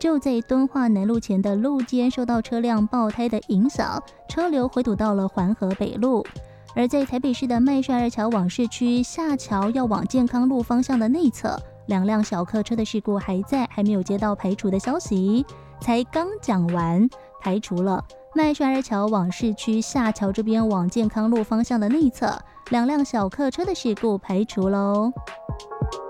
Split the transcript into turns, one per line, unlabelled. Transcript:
就在敦化南路前的路肩受到车辆爆胎的影响，车流回堵到了环河北路。而在台北市的麦帅二桥往市区下桥要往健康路方向的内侧，2辆小客车的事故还没有接到排除的消息。才刚讲完，排除了麦帅二桥往市区下桥这边往健康路方向的内侧2辆小客车的事故排除喽。